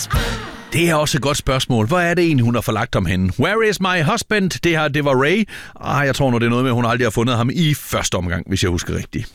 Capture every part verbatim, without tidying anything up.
Det er også et godt spørgsmål. Hvor er det egentlig, hun har forlagt om hende? Where is my husband? Det her, det var Ray. Ah, jeg tror nu, det er noget med, at hun aldrig har fundet ham i første omgang, hvis jeg husker rigtigt.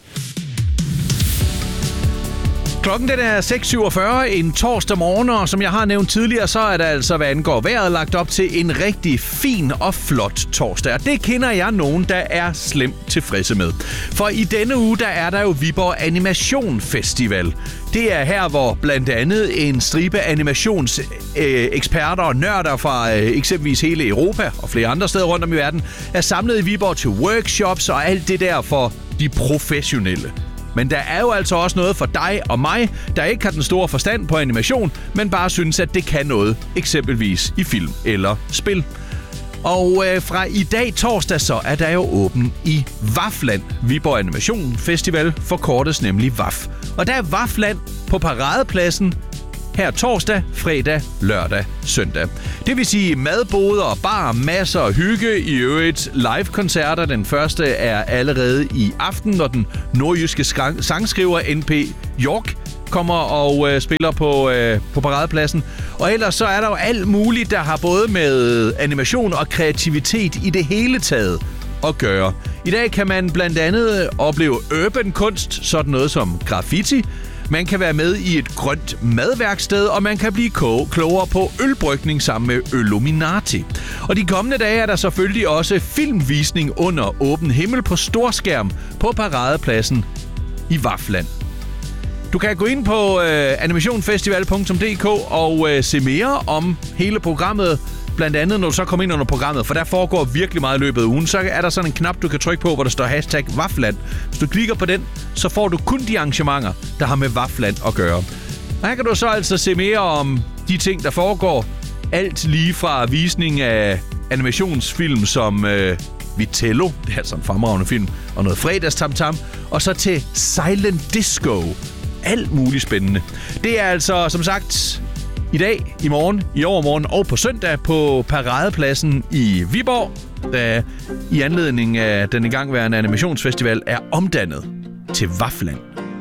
Klokken den er seks syvogfyrre en torsdag morgen, og som jeg har nævnt tidligere, så er der altså, hvad angår vejret, lagt op til en rigtig fin og flot torsdag. Og det kender jeg nogen, der er slemt tilfredse med. For i denne uge, der er der jo Viborg Animation Festival. Det er her, hvor blandt andet en stribe animationseksperter og nørder fra øh, eksempelvis hele Europa og flere andre steder rundt om i verden er samlet i Viborg til workshops og alt det der for de professionelle. Men der er jo altså også noget for dig og mig, der ikke har den store forstand på animation, men bare synes, at det kan noget, eksempelvis i film eller spil. Og øh, fra i dag torsdag så er der jo åben i Vafland. Viborg Animation Festival forkortes nemlig V A F. Og der er Vafland på paradepladsen her torsdag, fredag, lørdag, søndag. Det vil sige madboder og bar, masser af hygge, i øvrigt live-koncerter. Den første er allerede i aften, når den nordjyske sangskriver N P York kommer og øh, spiller på, øh, på paradepladsen. Og ellers så er der jo alt muligt, der har både med animation og kreativitet i det hele taget at gøre. I dag kan man blandt andet opleve urban kunst, sådan noget som graffiti. Man kan være med i et grønt madværksted, og man kan blive klogere på ølbrygning sammen med Ølluminati. Og de kommende dage er der selvfølgelig også filmvisning under åben himmel på storskærm på paradepladsen i Vafland. Du kan gå ind på øh, animationfestival punktum d k og øh, se mere om hele programmet. Blandt andet, når du så kommer ind under programmet, for der foregår virkelig meget i løbet af ugen, så er der sådan en knap, du kan trykke på, hvor der står hashtag Vafland. Hvis du klikker på den, så får du kun de arrangementer, der har med Vafland at gøre. Og her kan du så altså se mere om de ting, der foregår. Alt lige fra visning af animationsfilm som øh, Vitello, det er altså en fremragende film, og noget fredagstamtam, og så til Silent Disco. Alt muligt spændende. Det er altså, som sagt, i dag, i morgen, i overmorgen og på søndag på paradepladsen i Viborg, der i anledning af den igangværende animationsfestival er omdannet til Vafland.